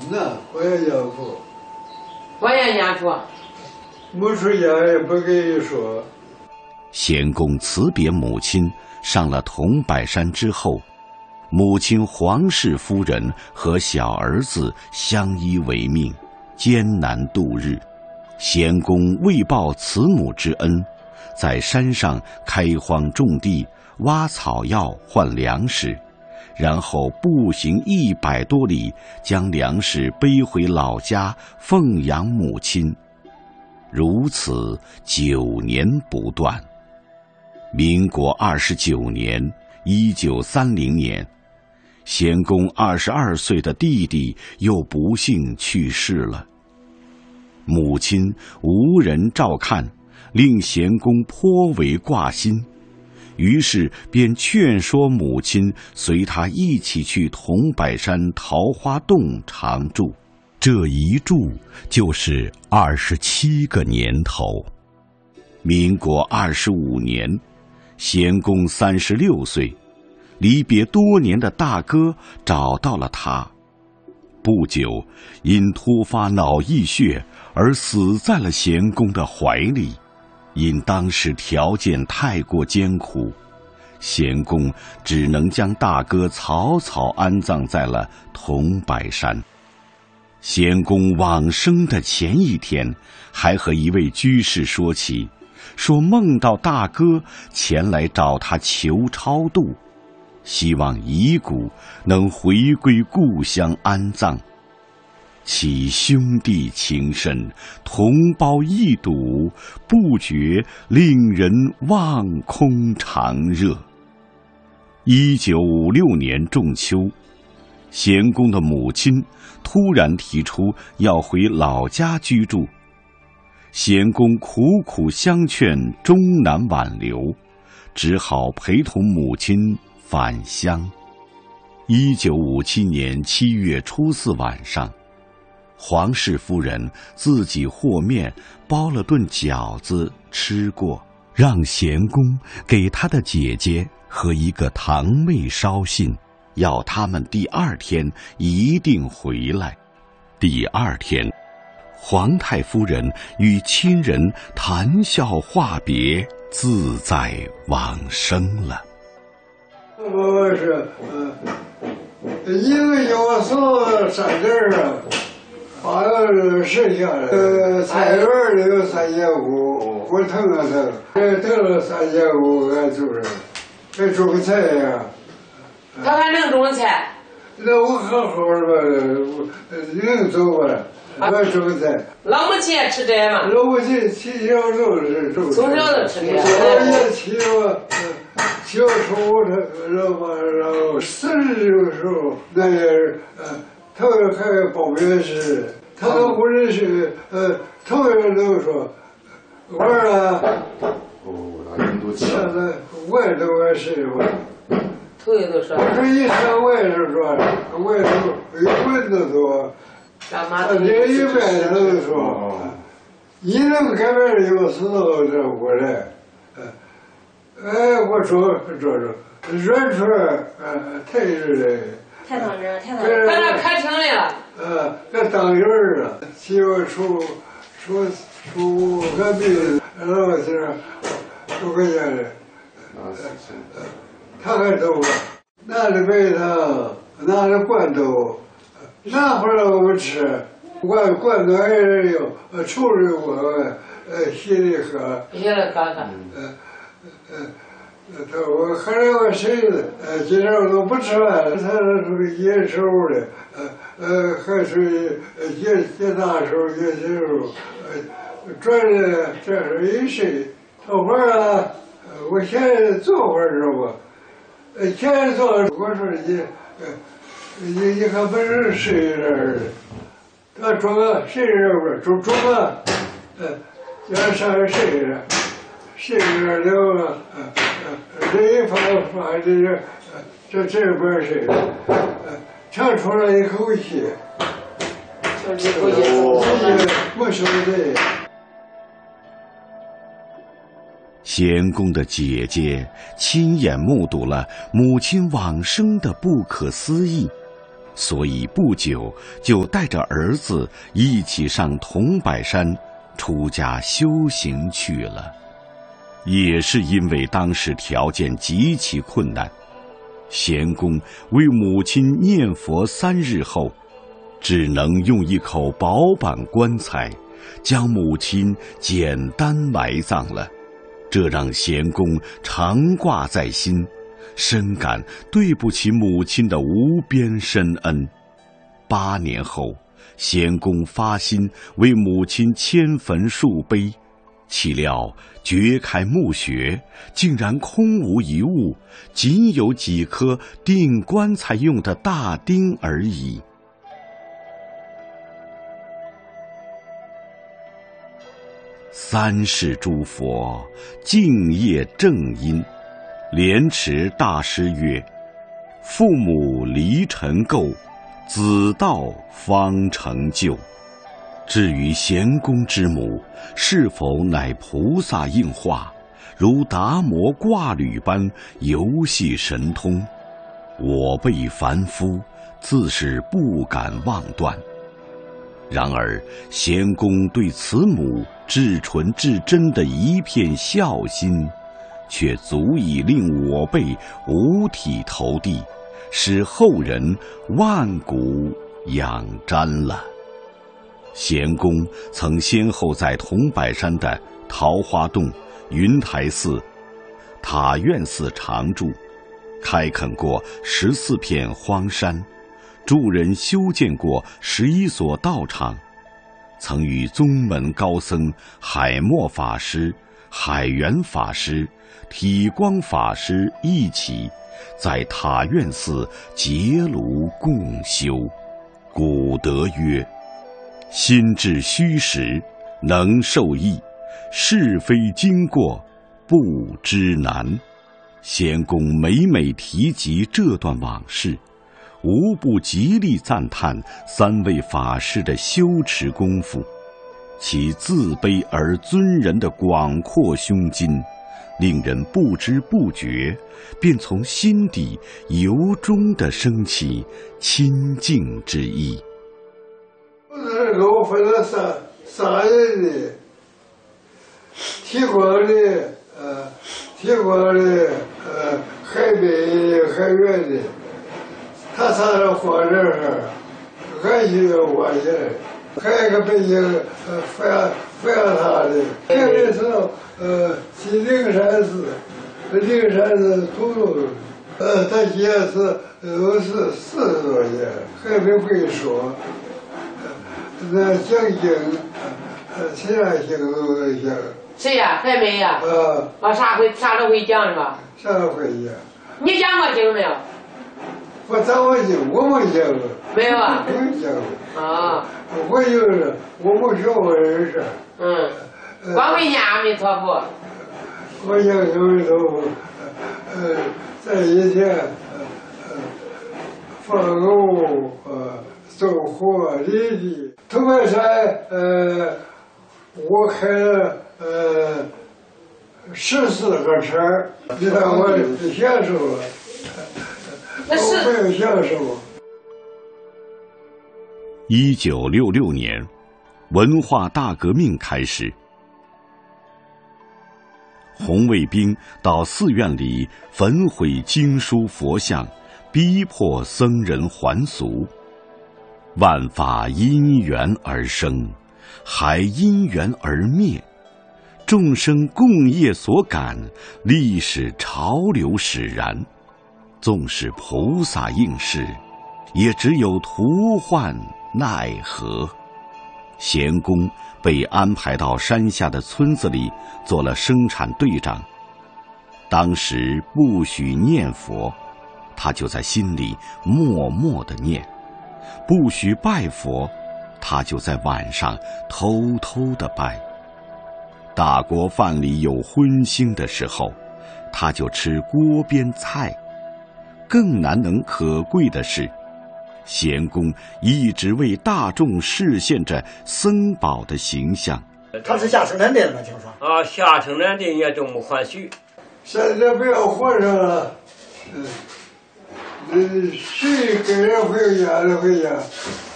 那我也养父， 我也养父， 没出家也不跟你说。 贤公辞别母亲，上了桐柏山之后，母亲黄氏夫人和小儿子相依为命，艰难度日。贤公为报慈母之恩，在山上开荒种地，挖草药换粮食，然后步行100多里，将粮食背回老家奉养母亲。如此9年不断。民国29年，1930年，贤公22岁的弟弟又不幸去世了。母亲无人照看，令贤公颇为挂心，于是便劝说母亲随他一起去桐柏山桃花洞常住。这一住就是27个年头。民国25年，贤公36岁，离别多年的大哥找到了他。不久，因突发脑溢血而死在了贤公的怀里。因当时条件太过艰苦，贤公只能将大哥草草安葬在了桐柏山。贤公往生的前一天，还和一位居士说起，说梦到大哥前来找他求超度，希望遗骨能回归故乡安葬。其兄弟情深，同胞一睹，不觉令人望空长热。1956年仲秋，贤公的母亲突然提出要回老家居住，贤公苦苦相劝，终难挽留，只好陪同母亲返乡。1957年7月初4晚上，黄氏夫人自己和面包了顿饺子吃过，让贤公给他的姐姐和一个堂妹捎信，要他们第2天一定回来。第2天，皇太夫人与亲人谈笑话别，自在往生了。 我是一个有时山地儿把剩下的菜园里有3间屋，我腾了腾了3间屋，俺就是给种个菜呀。 他还能种菜？ 那我好好的吧，能种吧。我种菜。 老母亲也吃这嘛？ 老母亲从小就是种菜。 从小就吃这。 我也骑小抽他，然后40的时候，那也是头还报名时，他都不认识，头一个都说，玩了。现在外头也是吧。 头一都说。 我说一上外头说，外头有蚊子多，这一边都说，你能改变有时候这过来，我说软出来，太热了。 太当真，太当真。他这开庭来了。 这当人了，媳妇出个病，然后是都个家的，他还走了，拿着白糖，拿着罐头，拿回来我们吃，罐头还是有处理过，稀里喝。 稀里喝喝。 我后来我谁今天我都不吃饭了，他属于野手的，还属于野大手、野小手，转的这是一睡，头会儿啊，我现在坐会儿知道不？现在坐，我说你还不是睡这儿的，他装个睡这不装个，叫上面睡着，睡着了这一放这边睡，长出来一口气，没受罪。 贤公的姐姐亲眼目睹了母亲往生的不可思议， 所以不久就带着儿子一起上桐柏山出家修行去了。也是因为当时条件极其困难，贤公为母亲念佛3日后，只能用一口薄板棺材将母亲简单埋葬了。这让贤公常挂在心，深感对不起母亲的无边深恩。8年后，贤公发心为母亲迁坟树碑，岂料掘开墓穴，竟然空无一物，仅有几颗钉棺材用的大钉而已。3世诸佛敬业正因，莲池大师曰：父母离尘垢，子道方成就。至于贤公之母是否乃菩萨应化，如达摩挂履般游戏神通，我辈凡夫自是不敢妄断。然而贤公对此母至纯至真的一片孝心，却足以令我辈五体投地，使后人万古仰瞻了。贤公曾先后在桐柏山的桃花洞、云台寺、塔院寺常住，开垦过14片荒山，助人修建过11所道场，曾与宗门高僧海默法师、海源法师、体光法师一起在塔院寺结庐共修。古德曰：心至虚实，能受益；是非经过，不知难。贤公每每提及这段往事，无不极力赞叹3位法师的修持功夫，其自卑而尊人的广阔胸襟，令人不知不觉便从心底由衷地升起亲近之意。 给我分了三人的，体光的，海北海远的，他仨人活这儿，俺就我这，还有个北京阜阳他的，这个是去灵山寺土路，他现在是40多年，还没会说。那讲经，其他经都能讲。 谁呀？还没呀？啥都会讲是吧？ 啥都会讲。 你讲过经没有？ 我讲过经，我没讲过。 没有啊？ 没讲过。 啊。 我就是我没学过这事。 光会念阿弥陀佛。 我讲阿弥陀佛，在以前，放狗走火礼地。桐柏山，我开了14个车，你看我享受了，我没有享受。 1966年，文化大革命开始，红卫兵到寺院里焚毁经书佛像，逼迫僧人还俗。万法因缘而生，还因缘而灭，众生共业所感，历史潮流使然。纵使菩萨应是，也只有徒唤奈何。贤公被安排到山下的村子里做了生产队长。当时不许念佛，他就在心里默默地念；不许拜佛，他就在晚上偷偷地拜。大锅饭里有荤腥的时候，他就吃锅边菜。更难能可贵的是，贤公一直为大众示现着僧宝的形象。 他是下生产队的吗？听说下生产队也都没还许。 现在不要和尚了， 谁跟人回家的回家。